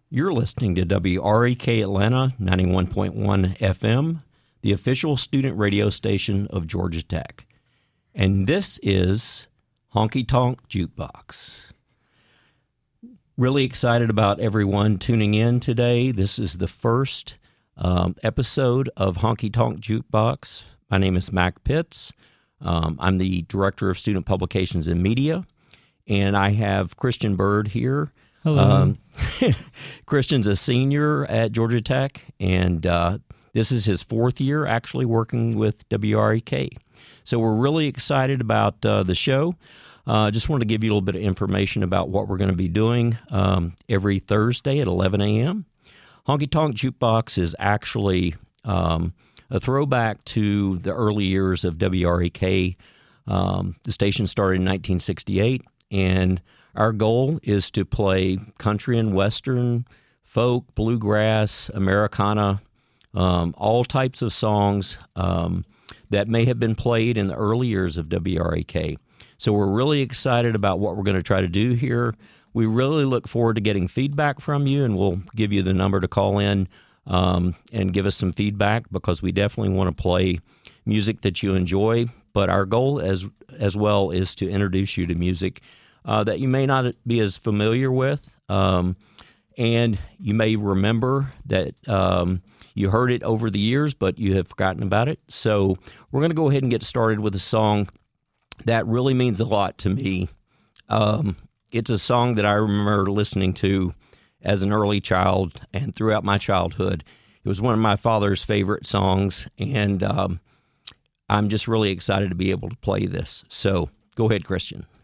You're listening to WREK Atlanta 91.1 FM, the official student radio station of Georgia Tech. And this is Honky Tonk Jukebox. Really excited about everyone tuning in today. This is the first episode of Honky Tonk Jukebox. My name is Mac Pitts. I'm the Director of Student Publications and Media, and I have Christian Bird here. Hello. Christian's a senior at Georgia Tech, and this is his fourth year actually working with WREK. So we're really excited about the show. Just wanted to give you a little bit of information about what we're going to be doing every Thursday at 11 a.m. Honky Tonk Jukebox is actually a throwback to the early years of WREK. The station started in 1968, and our goal is to play country and western, folk, bluegrass, Americana, all types of songs that may have been played in the early years of WREK. So we're really excited about what we're going to try to do here. We really look forward to getting feedback from you, and we'll give you the number to call in and give us some feedback, because we definitely want to play music that you enjoy. But our goal as well is to introduce you to music that you may not be as familiar with, and you may remember that you heard it over the years, but you have forgotten about it. So we're going to go ahead and get started with a song that really means a lot to me. It's a song that I remember listening to as an early child and throughout my childhood. It was one of my father's favorite songs, and I'm just really excited to be able to play this. So go ahead, Christian.